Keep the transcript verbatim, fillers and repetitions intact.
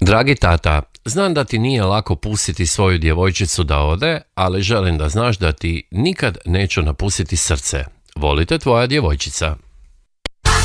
Dragi tata, znam da ti nije lako pustiti svoju djevojčicu da ode, ali želim da znaš da ti nikad neću napustiti srce. Volite, tvoja djevojčica.